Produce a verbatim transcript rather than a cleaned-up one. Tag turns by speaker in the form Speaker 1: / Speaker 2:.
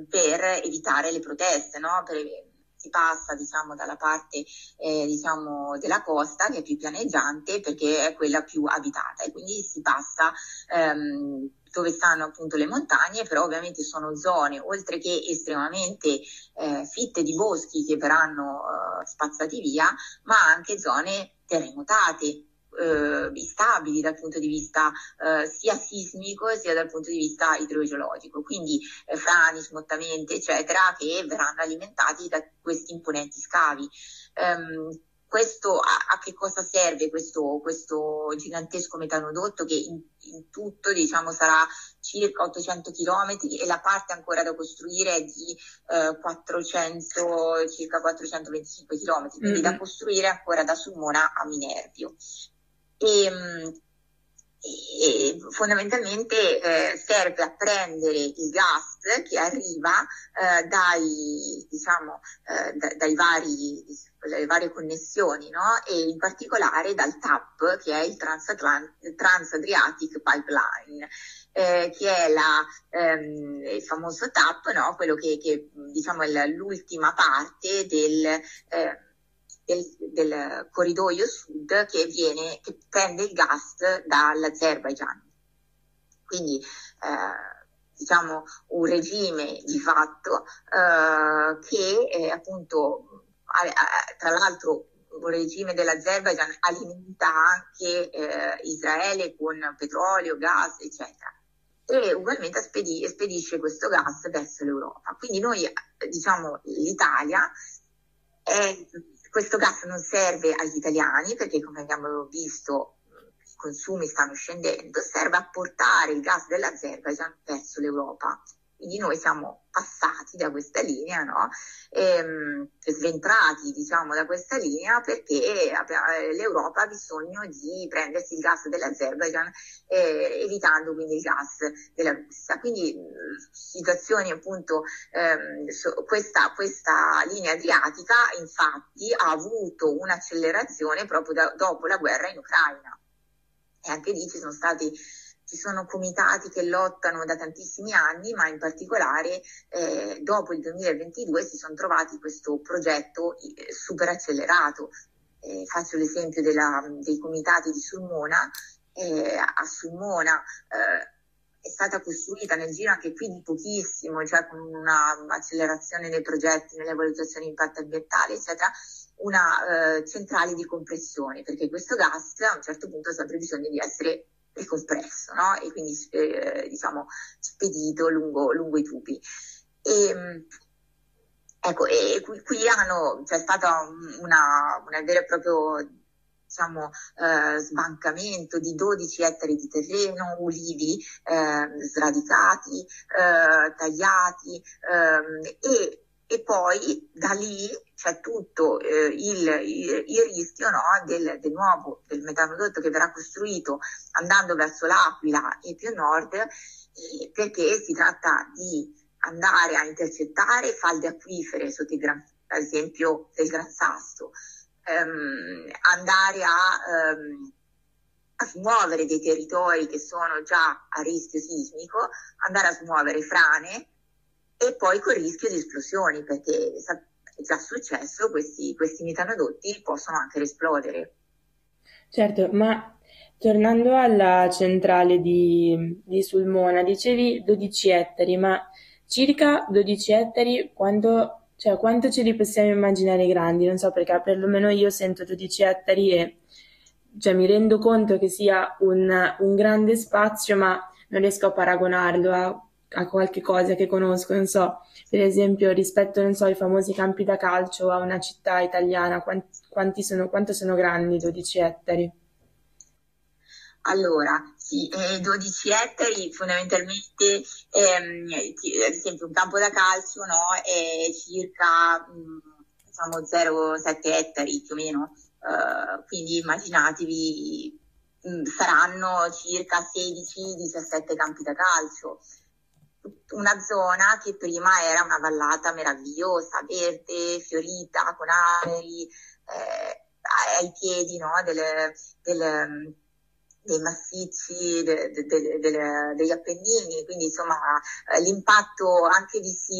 Speaker 1: per evitare le proteste, no? Per, si passa, diciamo, dalla parte eh, diciamo, della costa, che è più pianeggiante, perché è quella più abitata, e quindi si passa ehm, dove stanno appunto le montagne, però ovviamente sono zone, oltre che estremamente eh, fitte di boschi che verranno eh, spazzati via, ma anche zone terremotate, eh, instabili dal punto di vista eh, sia sismico sia dal punto di vista idrogeologico, quindi eh, frane, smottamenti eccetera, che verranno alimentati da questi imponenti scavi. Um, questo a, a che cosa serve questo, questo gigantesco metanodotto, che in, in tutto diciamo sarà circa ottocento chilometri, e la parte ancora da costruire è di eh, quattrocento, circa quattrocentoventicinque chilometri, quindi mm-hmm. da costruire ancora da Sulmona a Minervio. E, e fondamentalmente eh, serve a prendere il gas che arriva eh, dai, diciamo, eh, da, dai vari, le varie connessioni, no? E in particolare dal T A P, che è il Trans-Adriatic Pipeline, eh, che è la, ehm, il famoso T A P, no? Quello che, che diciamo è l'ultima parte del eh, Del, del corridoio sud che viene, che prende il gas dall'Azerbaigian. Quindi eh, diciamo un regime di fatto eh, che eh, appunto eh, tra l'altro un regime dell'Azerbaigian alimenta anche eh, Israele con petrolio, gas eccetera, e ugualmente spedi- spedisce questo gas verso l'Europa. Quindi noi diciamo l'Italia è questo gas non serve agli italiani, perché come abbiamo visto i consumi stanno scendendo, serve a portare il gas dell'Azerbaigian verso l'Europa. Quindi noi siamo passati da questa linea, no? Ehm, sventrati diciamo da questa linea, perché l'Europa ha bisogno di prendersi il gas dell'Azerbaigian eh, evitando quindi il gas della Russia. Quindi situazioni appunto ehm, so, questa, questa linea adriatica infatti ha avuto un'accelerazione proprio da, dopo la guerra in Ucraina, e anche lì ci sono stati Ci sono comitati che lottano da tantissimi anni, ma in particolare eh, dopo il duemilaventidue si sono trovati questo progetto eh, super accelerato. Eh, faccio l'esempio della, dei comitati di Sulmona. Eh, a Sulmona eh, è stata costruita nel giro anche qui di pochissimo, cioè con una accelerazione dei progetti, nelle valutazioni di impatto ambientale, eccetera, una eh, centrale di compressione, perché questo gas a un certo punto ha sempre bisogno di essere ricompresso, no? E quindi eh, diciamo spedito lungo, lungo i tubi. E, ecco, e qui, qui hanno, c'è stata una, una vera e proprio diciamo eh, sbancamento di dodici ettari di terreno, ulivi eh, sradicati, eh, tagliati eh, e E poi da lì c'è tutto eh, il, il, il rischio, no, del, del nuovo del metanodotto che verrà costruito andando verso l'Aquila e più a nord, eh, perché si tratta di andare a intercettare falde acquifere sotto il Gran, ad esempio del Gran Sasso, ehm, andare a, ehm, a smuovere dei territori che sono già a rischio sismico, andare a smuovere frane, e poi col rischio di esplosioni, perché è già successo, questi, questi metanodotti possono anche esplodere.
Speaker 2: Certo, ma tornando alla centrale di, di Sulmona, dicevi dodici ettari, ma circa dodici ettari quanto, cioè, quanto ce li possiamo immaginare grandi? Non so, perché perlomeno io sento dodici ettari e cioè, mi rendo conto che sia un, un grande spazio, ma non riesco a paragonarlo a a qualche cosa che conosco, non so, per esempio rispetto, non so, ai famosi campi da calcio a una città italiana, quanti, quanti sono, quanto sono grandi dodici ettari?
Speaker 1: Allora, sì, eh, dodici ettari fondamentalmente, ehm, ad esempio un campo da calcio, no, è circa, mh, diciamo, zero virgola sette ettari più o meno, uh, quindi immaginatevi, mh, saranno circa sedici diciassette campi da calcio. Una zona che prima era una vallata meravigliosa, verde, fiorita, con alberi, eh, ai piedi, no, delle, delle, dei massicci de, de, de, de, degli Appennini, quindi insomma l'impatto anche visivo